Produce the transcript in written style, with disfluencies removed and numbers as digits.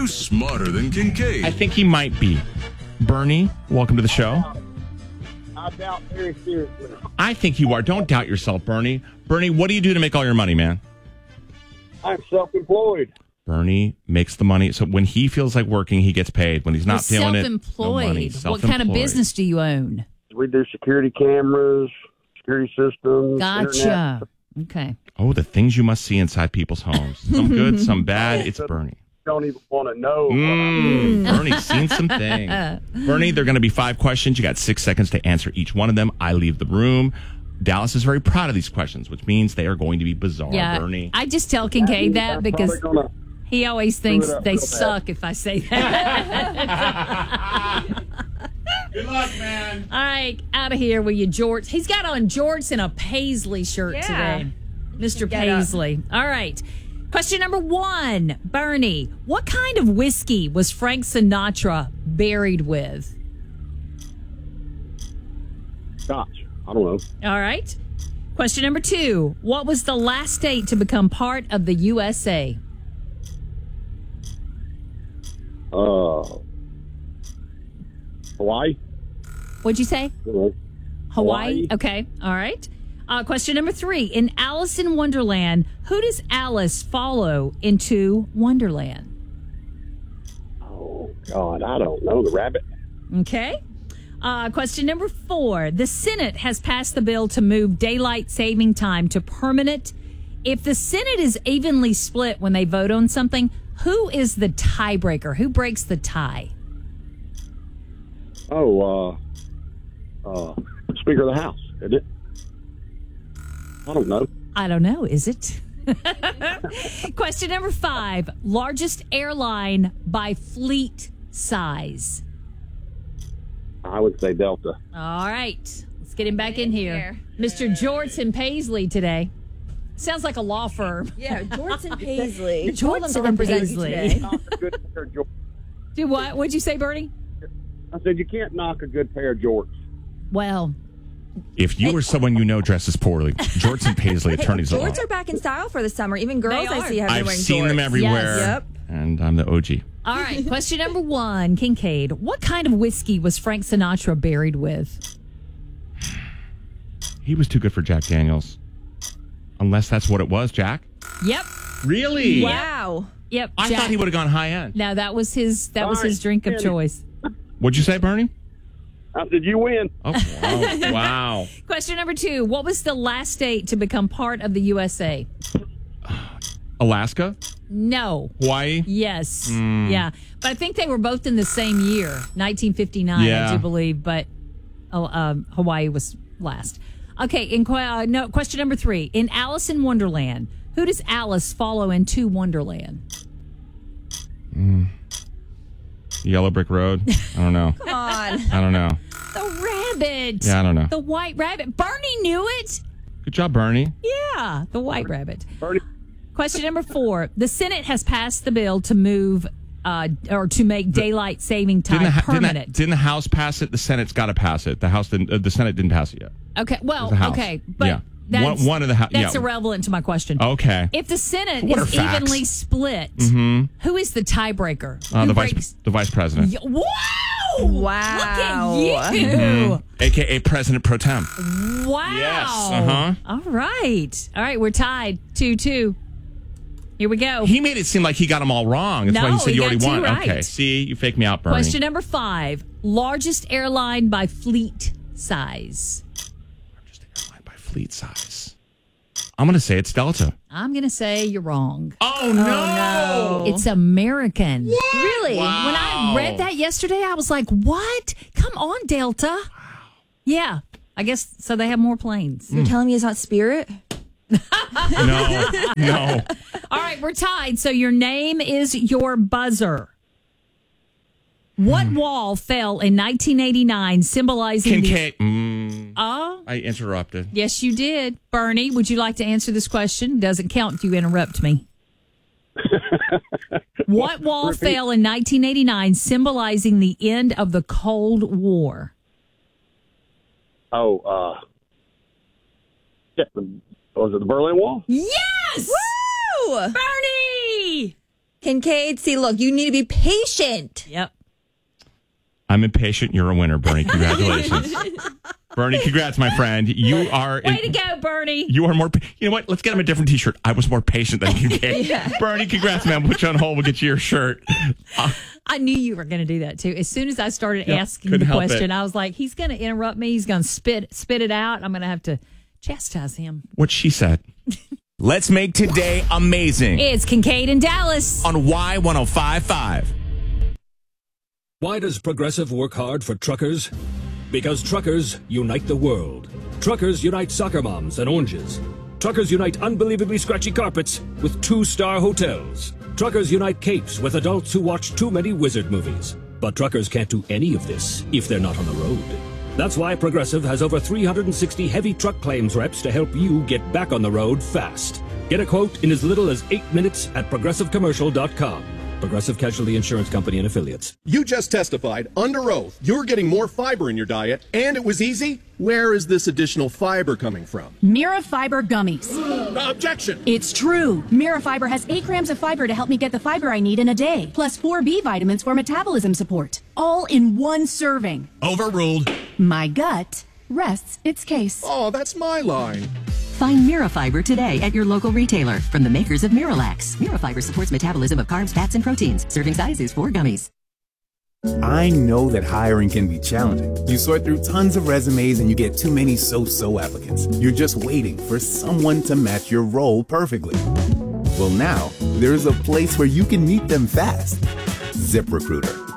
Who's smarter than Kincaid? I think he might be. Bernie, welcome to the show. I doubt very seriously. I think you are. Don't doubt yourself, Bernie. Bernie, what do you do to make all your money, man? I'm self-employed. Bernie makes the money. So when he feels like working, he gets paid. When he's not feeling it, no money. What kind of business do you own? We do security cameras, security systems. Gotcha. Internet. Okay. Oh, the things you must see inside people's homes. Some good, some bad. It's Bernie. Don't even want to know. Bernie's seen some things. Bernie, there are going to be 5 questions. You got 6 seconds to answer each one of them. I leave the room. Dallas is very proud of these questions, which means they are going to be bizarre, Yeah. Bernie. I just tell Kincaid that because he always thinks they suck if I say that. Good luck, man. All right, out of here with you, jorts. He's got on jorts and a Paisley shirt today. Mr. Paisley. All right. Question number 1. Bernie, what kind of whiskey was Frank Sinatra buried with? Scotch. I don't know. All right. Question number 2. What was the last state to become part of the USA? Hawaii. What'd you say? Hawaii. Hawaii? Okay. All right. Question number 3. In Alice in Wonderland, who does Alice follow into Wonderland? Oh, God. I don't know. The rabbit. Okay. Question number 4. The Senate has passed the bill to move daylight saving time to permanent. If the Senate is evenly split when they vote on something, who is the tiebreaker? Who breaks the tie? Speaker of the House, isn't it? I don't know. I don't know. Is it? Question number 5. Largest airline by fleet size. I would say Delta. All right. Let's get him back in here. Mr. Jorts and Paisley today. Sounds like a law firm. Yeah, Jorts and Paisley. Jorts and Paisley. Do what? What'd you say, Bernie? I said you can't knock a good pair of jorts. Well, if you or someone you know dresses poorly, Jorts and Paisley, attorneys at law. Jorts are back in style for the summer. Even girls I see have been I've wearing seen them jorts. everywhere. Yes. Yep. And I'm the OG. all right. Question number 1, Kincaid. What kind of whiskey was Frank Sinatra buried with? He was too good for Jack Daniels. Unless that's what it was, Jack. Yep. Really? Wow. Yep. I Jack. thought he would have gone high end. No, that was his drink of choice. What'd you say, Bernie? I said you win. Oh, wow. Wow. Question number 2. What was the last state to become part of the USA? Alaska? No. Hawaii? Yes. Yeah. But I think they were both in the same year, 1959, Yeah. I do believe. But Hawaii was last. Okay. Question number 3. In Alice in Wonderland, who does Alice follow into Wonderland? Yellow Brick Road? I don't know. Come on. I don't know. The rabbit. Yeah, I don't know. The white rabbit. Bernie knew it. Good job, Bernie. Yeah, the white rabbit. Bernie. Question number 4. The Senate has passed the bill to move or to make daylight saving time permanent. Didn't the House pass it? The Senate's got to pass it. The Senate didn't pass it yet. Okay, well, The House. okay, but Yeah. that's, One of the that's yeah. irrelevant to my question. Okay. If the Senate What are is facts? evenly split, who is the tiebreaker? The Who vice president, Wow! Wow. Look at you! a.k.a. President Pro Tem. Wow! Yes. Uh-huh. All right, we're tied 2-2. Here we go. He made it seem like he got them all wrong. That's why No, he said he you already got 2 won. right. Okay. See, you faked me out, Bernie. Question number 5. Largest airline by fleet size. Just airline by fleet size. I'm going to say it's Delta. I'm going to say you're wrong. Oh, no. It's American. Really? Wow. When I read that yesterday, I was like, what? Come on, Delta. Yeah. I guess so they have more planes. You're telling me it's not Spirit? No. All right, we're tied. So your name is your buzzer. What wall fell in 1989 symbolizing Kincaid. Oh, I interrupted. yes, you did. Bernie, would you like to answer this question? Doesn't count if you interrupt me. What wall fell in 1989 symbolizing the end of the Cold War? Was it the Berlin Wall? Yes! Woo! Bernie! Kincaid, see, look, you need to be patient. Yep. I'm impatient. You're a winner, Bernie. Congratulations. Bernie, congrats, my friend. You are... Way to go, Bernie. You are more... You know what? Let's get him a different T-shirt. I was more patient than Kincaid. Bernie, congrats, man. We'll put you on hold. We'll get you your shirt. I knew you were going to do that, too. As soon as I started asking couldn't the help question, it. I was like, he's going to interrupt me. He's going to spit it out. I'm going to have to chastise him. What she said. Let's make today amazing It's Kincaid in Dallas. on Y105.5. Why does Progressive work hard for truckers? Because truckers unite the world. Truckers unite soccer moms and oranges. Truckers unite unbelievably scratchy carpets with 2-star hotels. Truckers unite capes with adults who watch too many wizard movies. But truckers can't do any of this if they're not on the road. That's why Progressive has over 360 heavy truck claims reps to help you get back on the road fast. Get a quote in as little as 8 minutes at progressivecommercial.com. Progressive Casualty Insurance Company and Affiliates. You just testified under oath you're getting more fiber in your diet, and it was easy. Where is this additional fiber coming from? Mirafiber gummies. Objection! It's true. Mirafiber has 8 grams of fiber to help me get the fiber I need in a day, plus 4 B vitamins for metabolism support, all in one serving. Overruled. My gut rests its case. Oh, that's my line. Find Mirafiber today at your local retailer from the makers of Miralax. Mirafiber supports metabolism of carbs, fats, and proteins. Serving size is 4 gummies. I know that hiring can be challenging. You sort through tons of resumes and you get too many so-so applicants. You're just waiting for someone to match your role perfectly. Well, now there's a place where you can meet them fast. ZipRecruiter.